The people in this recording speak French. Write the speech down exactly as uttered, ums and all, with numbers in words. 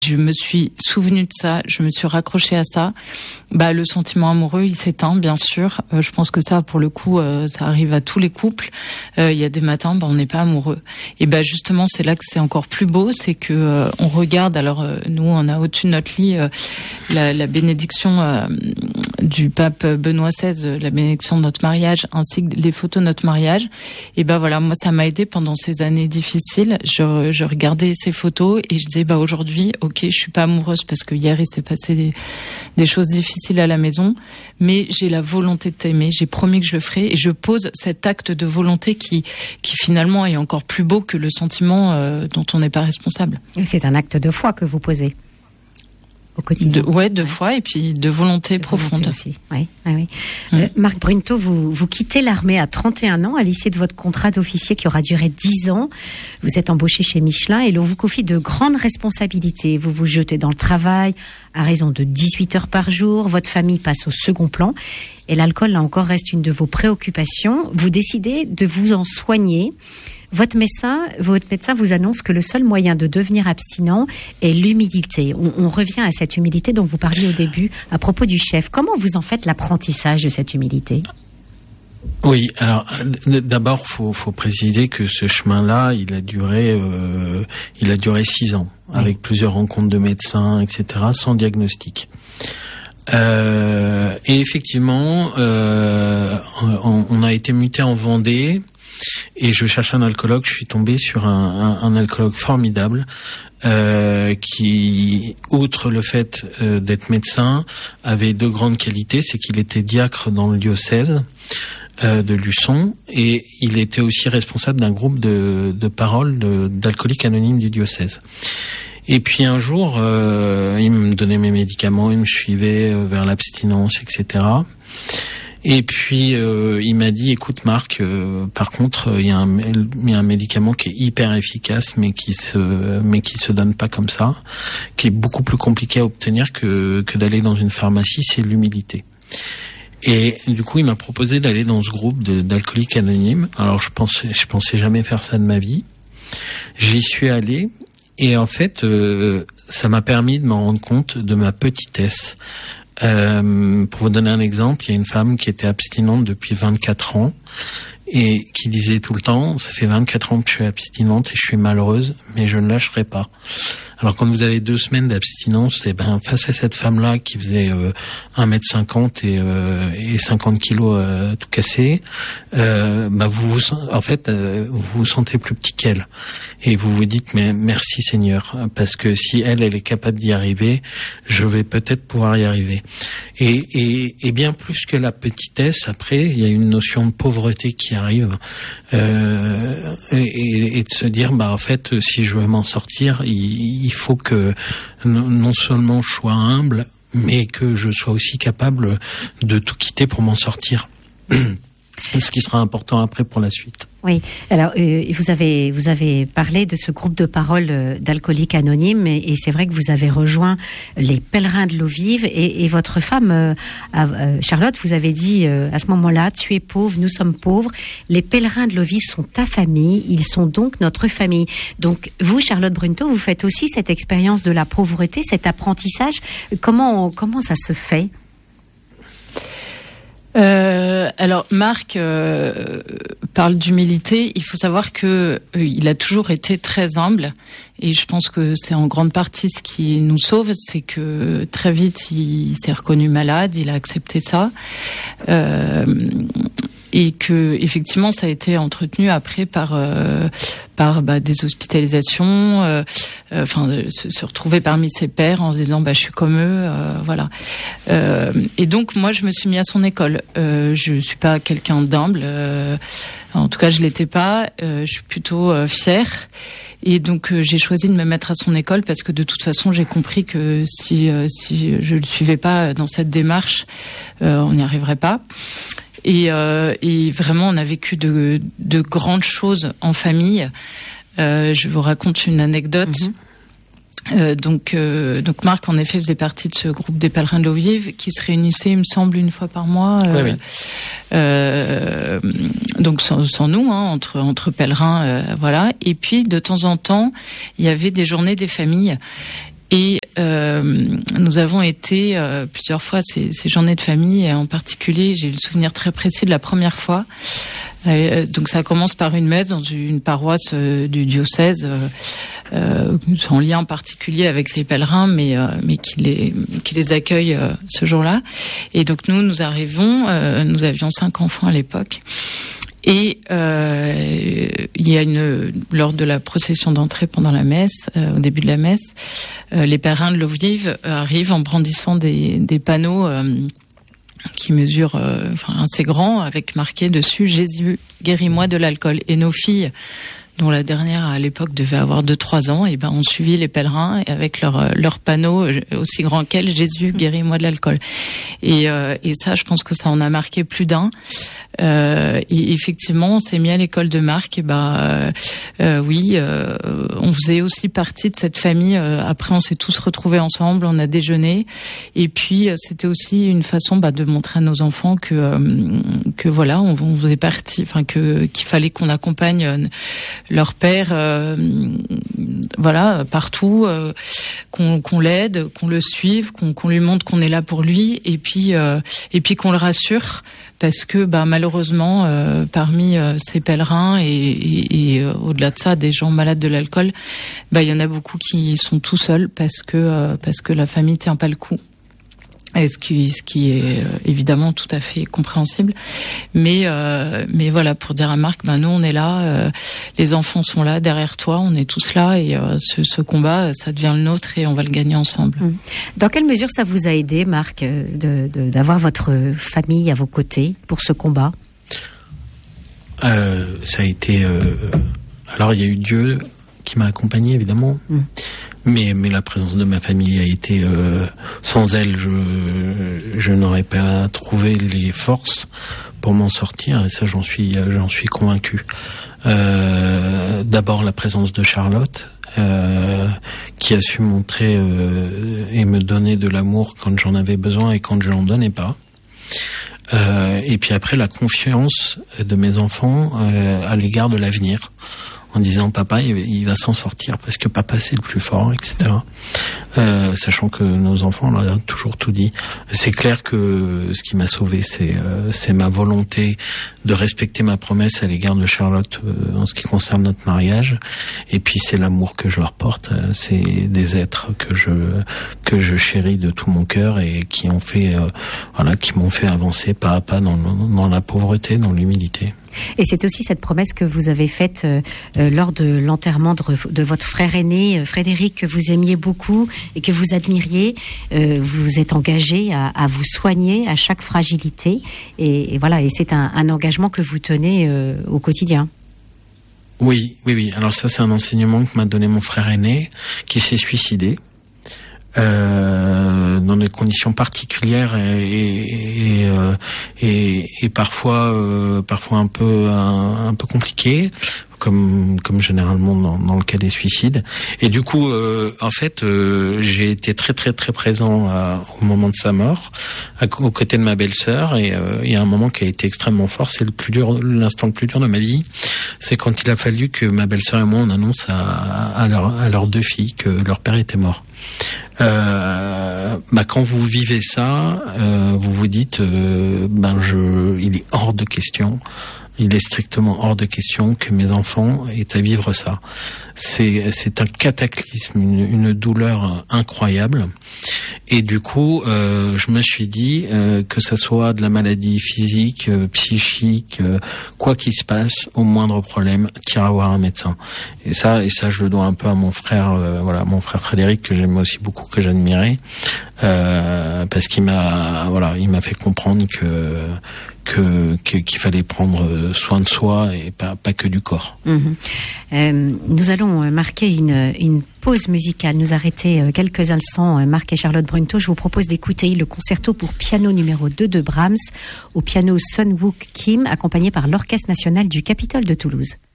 je me suis souvenu de ça, je me suis raccrochée à ça. Bah, le sentiment amoureux, il s'éteint, bien sûr. Euh, je pense que ça, pour le coup, euh, ça arrive à tous les couples. Il euh, y a des matins, bah, on n'est pas amoureux. Et bah, justement, c'est là que c'est encore plus beau, c'est que euh, on regarde. Alors, euh, nous, on a au-dessus de notre lit euh, la, la bénédiction euh, du pape Benoît seize, la bénédiction de notre mariage, ainsi que les photos de notre mariage. Et bah voilà, moi, ça m'a aidé pendant ces années difficiles. Je, je regardais ces photos et je disais, bah aujourd'hui, ok, je suis pas amoureuse parce que hier il s'est passé des, des choses difficiles à la maison, mais j'ai la volonté de t'aimer, j'ai promis que je le ferai et je pose cet acte de volonté qui, qui finalement est encore plus beau que le sentiment euh, dont on n'est pas responsable. C'est un acte de foi que vous posez au quotidien. De, ouais, de ouais. foi et puis de volonté de profonde. Volonté aussi. Oui, oui, oui. Mmh. Euh, Marc Brunto, vous, vous quittez l'armée à trente et un ans à l'issue de votre contrat d'officier qui aura duré dix ans. Vous êtes embauché chez Michelin et l'on vous confie de grandes responsabilités. Vous vous jetez dans le travail à raison de dix-huit heures par jour. Votre famille passe au second plan et l'alcool, là encore, reste une de vos préoccupations. Vous décidez de vous en soigner. Votre médecin, votre médecin vous annonce que le seul moyen de devenir abstinent est l'humilité. On, on revient à cette humilité dont vous parliez au début à propos du chef. Comment vous en faites l'apprentissage de cette humilité ? Oui, alors d'abord, faut faut préciser que ce chemin-là, il a duré, euh, il a duré six ans, oui. Avec plusieurs rencontres de médecins, et cetera, sans diagnostic. Euh, et effectivement, euh, on, on a été muté en Vendée. Et je cherchais un alcoologue, je suis tombé sur un, un, un alcoologue formidable euh, qui, outre le fait euh, d'être médecin, avait deux grandes qualités. C'est qu'il était diacre dans le diocèse euh, de Luçon et il était aussi responsable d'un groupe de, de parole de, d'alcooliques anonymes du diocèse. Et puis un jour, euh, il me donnait mes médicaments, il me suivait vers l'abstinence, et cetera. Et puis euh, il m'a dit, écoute Marc, euh, par contre il y a un il y a un médicament qui est hyper efficace mais qui se mais qui se donne pas comme ça, qui est beaucoup plus compliqué à obtenir que que d'aller dans une pharmacie, c'est l'humilité. Et du coup il m'a proposé d'aller dans ce groupe de, d'alcooliques anonymes. Alors je pensais je pensais jamais faire ça de ma vie. J'y suis allé et en fait euh, ça m'a permis de me rendre compte de ma petitesse. Euh, pour vous donner un exemple, il y a une femme qui était abstinente depuis vingt-quatre ans et qui disait tout le temps, ça fait vingt-quatre ans que je suis abstinente et je suis malheureuse, mais je ne lâcherai pas. Alors quand vous avez deux semaines d'abstinence, et ben face à cette femme-là qui faisait euh, un mètre cinquante et, euh, et cinquante kilos euh, tout cassé, euh, bah vous, vous en fait euh, vous vous sentez plus petit qu'elle et vous vous dites mais merci Seigneur parce que si elle elle est capable d'y arriver, je vais peut-être pouvoir y arriver. Et, et, et bien plus que la petitesse, après il y a une notion de pauvreté qui arrive euh, et, et de se dire bah en fait si je veux m'en sortir, il, il faut que non seulement je sois humble, mais que je sois aussi capable de tout quitter pour m'en sortir. Ce qui sera important après pour la suite. Oui. Alors, euh, vous avez vous avez parlé de ce groupe de parole euh, d'alcooliques anonymes et, et c'est vrai que vous avez rejoint les pèlerins de l'eau vive et, et votre femme, euh, euh, Charlotte, vous avez dit euh, à ce moment-là, tu es pauvre, nous sommes pauvres. Les pèlerins de l'eau vive sont ta famille, ils sont donc notre famille. Donc, vous, Charlotte Brunto, vous faites aussi cette expérience de la pauvreté, cet apprentissage. Comment comment ça se fait ? Euh, alors Marc euh, parle d'humilité. Il faut savoir que euh, il a toujours été très humble et je pense que c'est en grande partie ce qui nous sauve, c'est que très vite il s'est reconnu malade, il a accepté ça euh, et que effectivement ça a été entretenu après par euh, par bah, des hospitalisations, euh, euh, enfin se, se retrouver parmi ses pairs en se disant bah je suis comme eux, euh, voilà. Euh, et donc moi je me suis mis à son école. Euh, je suis pas quelqu'un d'humble, euh, en tout cas je l'étais pas. Euh, je suis plutôt euh, fière. Et donc euh, j'ai choisi de me mettre à son école parce que de toute façon j'ai compris que si euh, si je le suivais pas dans cette démarche, euh, on n'y arriverait pas. Et, euh, et vraiment, on a vécu de, de grandes choses en famille. Euh, je vous raconte une anecdote. Mm-hmm. Euh, donc, euh, donc Marc, en effet, faisait partie de ce groupe des pèlerins de l'eau vive qui se réunissait, il me semble, une fois par mois. Euh, oui, oui. Euh, donc sans, sans nous, hein, entre entre pèlerins, euh, voilà. Et puis de temps en temps, il y avait des journées des familles. Et euh, nous avons été euh, plusieurs fois ces, ces journées de famille, et en particulier, j'ai le souvenir très précis de la première fois. Euh, donc ça commence par une messe dans une paroisse euh, du diocèse, euh, euh, en lien particulier avec les pèlerins, mais euh, mais qui les qui les accueille euh, ce jour-là. Et donc nous nous arrivons, euh, nous avions cinq enfants à l'époque. Et euh, il y a une lors de la procession d'entrée pendant la messe, euh, au début de la messe, euh, les pèlerins de l'eau vive arrivent en brandissant des des panneaux euh, qui mesurent euh, enfin assez grands, avec marqué dessus Jésus guéris-moi de l'alcool. Et nos filles, dont la dernière à l'époque devait avoir deux trois ans, et ben ont suivi les pèlerins avec leur leur panneau aussi grand qu'elle, Jésus guéris-moi de l'alcool. Et euh, et ça, je pense que ça en a marqué plus d'un. Euh, et effectivement, on s'est mis à l'école de Marc. Et ben euh, euh, oui, euh, on faisait aussi partie de cette famille. Euh, après, on s'est tous retrouvés ensemble, on a déjeuné. Et puis, euh, c'était aussi une façon bah, de montrer à nos enfants que euh, que voilà, on, on faisait partie, enfin que qu'il fallait qu'on accompagne euh, leur père, euh, voilà, partout, euh, qu'on, qu'on l'aide, qu'on le suive, qu'on, qu'on lui montre qu'on est là pour lui, et puis euh, et puis qu'on le rassure, parce que bah malheureusement euh, parmi euh, ces pèlerins et, et, et euh, au-delà de ça des gens malades de l'alcool, bah il y en a beaucoup qui sont tout seuls parce que euh, parce que la famille tient pas le coup. Et ce qui, ce qui est euh, évidemment tout à fait compréhensible, mais euh, mais voilà, pour dire à Marc, ben nous on est là, euh, les enfants sont là derrière toi, on est tous là, et euh, ce, ce combat, ça devient le nôtre et on va le gagner ensemble. Dans quelle mesure ça vous a aidé, Marc, de, de, d'avoir votre famille à vos côtés pour ce combat ? euh, Ça a été, euh, alors il y a eu Dieu qui m'a accompagné évidemment. Mmh. Mais, mais la présence de ma famille a été euh, sans elle, je, je n'aurais pas trouvé les forces pour m'en sortir, et ça j'en suis, j'en suis convaincu. Euh, d'abord la présence de Charlotte, euh, qui a su montrer euh, et me donner de l'amour quand j'en avais besoin et quand je n'en donnais pas. Euh, et puis après la confiance de mes enfants euh, à l'égard de l'avenir, en disant papa il, il va s'en sortir parce que papa c'est le plus fort, et cetera. Euh, sachant que nos enfants leur ont toujours tout dit. C'est clair que ce qui m'a sauvé, c'est euh, c'est ma volonté de respecter ma promesse à l'égard de Charlotte euh, en ce qui concerne notre mariage. Et puis c'est l'amour que je leur porte. C'est des êtres que je que je chéris de tout mon cœur et qui ont fait euh, voilà qui m'ont fait avancer pas à pas dans dans la pauvreté, dans l'humilité. Et c'est aussi cette promesse que vous avez faite euh, euh, lors de l'enterrement de, de votre frère aîné, euh, Frédéric, que vous aimiez beaucoup et que vous admiriez. Euh, vous vous êtes engagé à, à vous soigner à chaque fragilité. Et, et voilà, et c'est un, un engagement que vous tenez euh, au quotidien. Oui, oui, oui. Alors ça, c'est un enseignement que m'a donné mon frère aîné, qui s'est suicidé. Euh, dans des conditions particulières et et, et, euh, et, et parfois euh, parfois un peu un, un peu compliquées, comme comme généralement dans, dans le cas des suicides. Et du coup, euh, en fait, euh, j'ai été très très très présent à, au moment de sa mort, à, aux côtés de ma belle-sœur. Et euh, il y a un moment qui a été extrêmement fort. C'est le plus dur, l'instant le plus dur de ma vie. C'est quand il a fallu que ma belle-sœur et moi on annonce à, à, leur, à leurs deux filles que leur père était mort. Euh, bah quand vous vivez ça, euh, vous vous dites, euh, ben je, il est hors de question. Il est strictement hors de question que mes enfants aient à vivre ça. C'est, c'est un cataclysme, une, une douleur incroyable. Et du coup, euh, je me suis dit euh, que ça soit de la maladie physique, euh, psychique, euh, quoi qu'il se passe, au moindre problème, t'iras voir un médecin. Et ça, et ça, je le dois un peu à mon frère, euh, voilà, mon frère Frédéric, que j'aimais aussi beaucoup, que j'admirais, euh, parce qu'il m'a, voilà, il m'a fait comprendre que que, que qu'il fallait prendre soin de soi et pas pas que du corps. Mmh. Euh, nous allons marquer une une pause musicale, nous arrêter quelques instants, Marc et Charlotte Brunto. Je vous propose d'écouter le concerto pour piano numéro deux de Brahms, au piano Sun Wook Kim, accompagné par l'Orchestre national du Capitole de Toulouse.